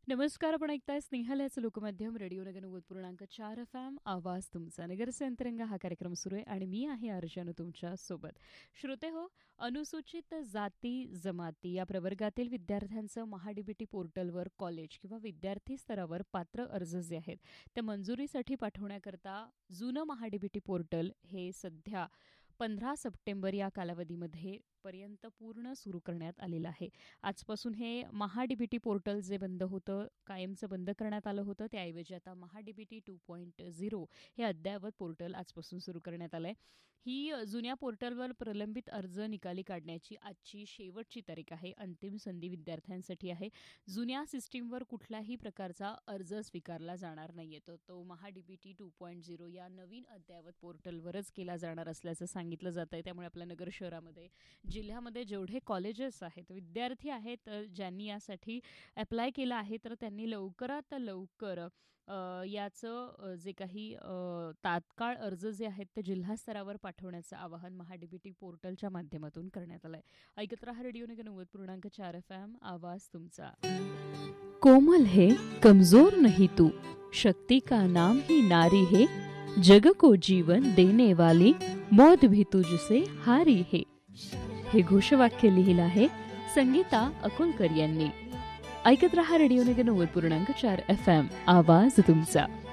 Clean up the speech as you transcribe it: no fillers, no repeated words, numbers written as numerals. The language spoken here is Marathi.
नमस्कार. आपण ऐकताय स्नेहल याचं लोकमाध्यम रेडिओ नगर 90.4 FM. आवाज तुमचा नगरचे अंतरंग हा कार्यक्रम सुरू आहे आणि मी आहे अर्चना तुमच्या सोबत. श्रोते हो, अनुसूचित जाती जमाती या प्रवर्गातील विद्यार्थ्यांचं महाडीबीटी पोर्टलवर कॉलेज किंवा विद्यार्थी स्तरावर पात्र अर्ज जे आहेत ते मंजुरीसाठी पाठवण्याकरता जुनं महाडीबीटी पोर्टल हे सध्या 15 सप्टेंबर या कालावधीमध्ये पर्यंत पूर्ण सुरू करण्यात आलेलं आहे. आजपासून हे महाडीबीटी पोर्टल जे बंद होतं, कायमचं बंद करण्यात आलं होतं, त्याऐवजी आता महाडीबीटी 2.0 हे अद्ययावत पोर्टल आजपासून सुरू करण्यात आलं आहे. ही जुन्या पोर्टलवर प्रलंबित अर्ज निकाली काढण्याची आजची शेवटची तारीख आहे. अंतिम संधी विद्यार्थ्यांसाठी आहे. जुन्या सिस्टीमवर कुठल्याही प्रकारचा अर्ज स्वीकारला जाणार नाहीये. तो महाडीबीटी 2.0 या नवीन अद्ययावत पोर्टलवरच केला जाणार असल्याचं सांगितलं जात आहे. त्यामुळे आपल्या नगर शहरामध्ये जिल्ह्यामध्ये जेवढे कॉलेजेस आहेत, विद्यार्थी आहेत ज्यांनी यासाठी अप्लाय केलं आहे, तर त्यांनी लवकरात लवकर याचं जे काही तात्काळ अर्ज जे आहेत ते जिल्हा स्तरावर पाठवण्याचं आवाहन महाडीबीटी पोर्टलच्या माध्यमातून करण्यात आलंय. ऐकत रहा रेडिओ नगर 90.4 FM. आवाज तुमचा. कोमल है कमजोर नहीं तू, शक्ति का नाम ही नारी है, जग को जीवन देने वाली मौत भी तुझसे हारी है. हे घोषवाक्य लिहिलं आहे संगीता अकोलकर यांनी. ऐकत रहा रेडिओ नगर 90.4 FM. आवाज तुमचा.